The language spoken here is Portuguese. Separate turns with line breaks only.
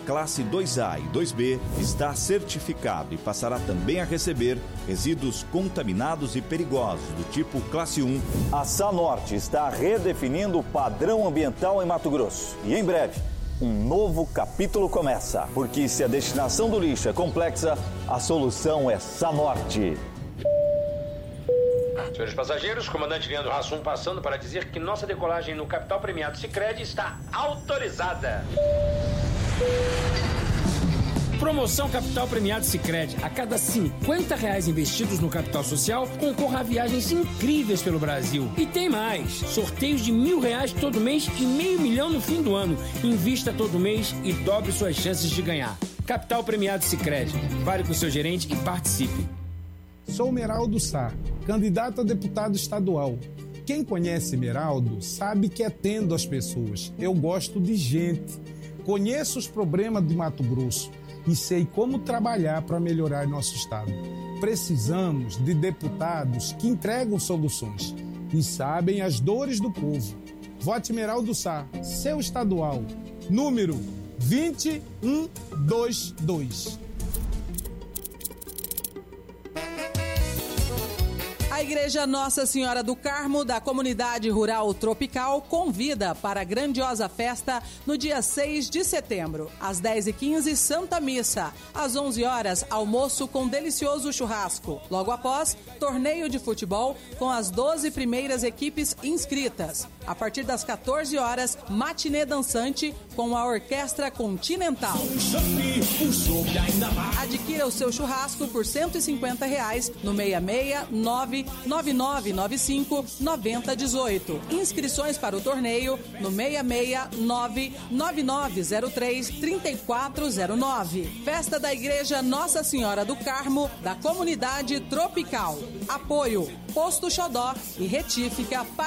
classe 2A e 2B está certificado e passará também a receber resíduos contaminados e perigosos do tipo classe 1.
A Sanorte está redefinindo o padrão ambiental em Mato Grosso. E em breve, um novo capítulo começa. Porque se a destinação do lixo é complexa, a solução é Sanorte.
Senhores passageiros, comandante Leandro Hassum passando para dizer que nossa decolagem no Capital Premiado Sicredi está autorizada.
Promoção Capital Premiado Sicredi. A cada R$50 investidos no capital social, concorra a viagens incríveis pelo Brasil. E tem mais. Sorteios de R$1.000 todo mês e R$500 mil no fim do ano. Invista todo mês e dobre suas chances de ganhar. Capital Premiado Sicredi. Fale com seu gerente e participe.
Sou Meraldo Sá, candidato a deputado estadual. Quem conhece Meraldo sabe que atendo as pessoas. Eu gosto de gente. Conheço os problemas de Mato Grosso e sei como trabalhar para melhorar nosso estado. Precisamos de deputados que entregam soluções e sabem as dores do povo. Vote Meraldo Sá, seu estadual, número 2122.
A Igreja Nossa Senhora do Carmo, da Comunidade Rural Tropical, convida para a grandiosa festa no dia 6 de setembro. Às 10h15, Santa Missa. Às 11 horas, almoço com delicioso churrasco. Logo após, torneio de futebol com as 12 primeiras equipes inscritas. A partir das 14 horas, matinê dançante com a Orquestra Continental. Adquira o seu churrasco por R$150 no 669-9995-9018. Inscrições para o torneio no 669-9903-3409. Festa da Igreja Nossa Senhora do Carmo, da Comunidade Tropical. Apoio Posto Xodó e Retífica